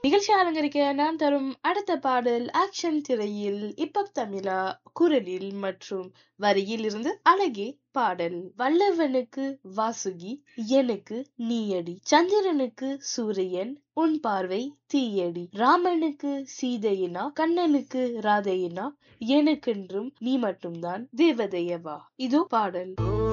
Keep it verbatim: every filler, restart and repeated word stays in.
நிகழ்ச்சி அலங்கரிக்க நான் தரும் அடுத்த பாடல் ஆக்ஷன் திரையில் இப்ப தமிழா குரலில் மற்றும் வரியில் இருந்து அழகே பாடல். வல்லவனுக்கு வாசுகி எனக்கு நீயடி, சந்திரனுக்கு சூரியன் உன் பார்வை தீயடி, ராமனுக்கு சீதையினா கண்ணனுக்கு ராதையினா, எனக்கென்றும் நீ மட்டும்தான் தேவதையவா. இது பாடல்.